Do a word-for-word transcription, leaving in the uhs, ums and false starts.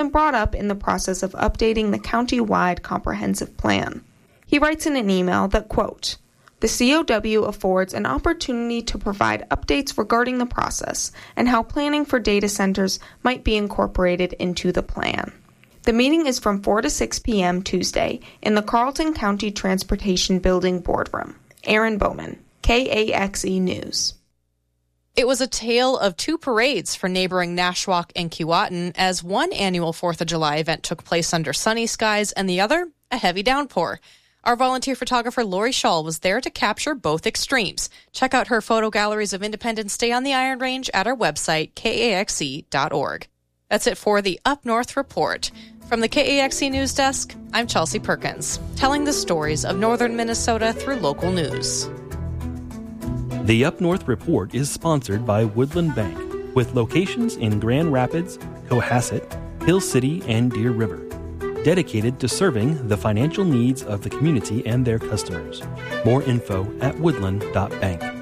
brought up in the process of updating the county-wide comprehensive plan. He writes in an email that, quote, "The C O W affords an opportunity to provide updates regarding the process and how planning for data centers might be incorporated into the plan." The meeting is from four to six p.m. Tuesday in the Carlton County Transportation Building Boardroom. Aaron Bowman, K A X E News. It was a tale of two parades for neighboring Nashwauk and Keewatin, as one annual fourth of July event took place under sunny skies and the other, a heavy downpour. Our volunteer photographer Lori Shaw was there to capture both extremes. Check out her photo galleries of Independence Day on the Iron Range at our website, K A X E dot org. That's it for the Up North Report. From the K A X E News Desk, I'm Chelsea Perkins, telling the stories of northern Minnesota through local news. The Up North Report is sponsored by Woodland Bank, with locations in Grand Rapids, Cohasset, Hill City, and Deer River, dedicated to serving the financial needs of the community and their customers. More info at woodland dot bank.